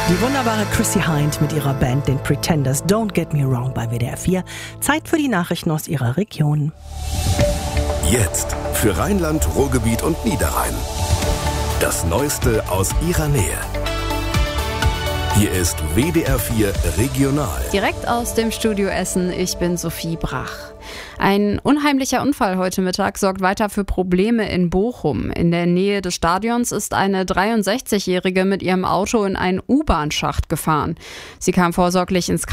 Die wunderbare Chrissy Hynde mit ihrer Band, den Pretenders, Don't Get Me Wrong bei WDR 4. Zeit für die Nachrichten aus ihrer Region. Jetzt für Rheinland, Ruhrgebiet und Niederrhein. Das Neueste aus ihrer Nähe. Hier ist WDR 4 Regional. Direkt aus dem Studio Essen, ich bin Sophie Brach. Ein unheimlicher Unfall heute Mittag sorgt weiter für Probleme in Bochum. In der Nähe des Stadions ist eine 63-Jährige mit ihrem Auto in einen U-Bahn-Schacht gefahren. Sie kam vorsorglich ins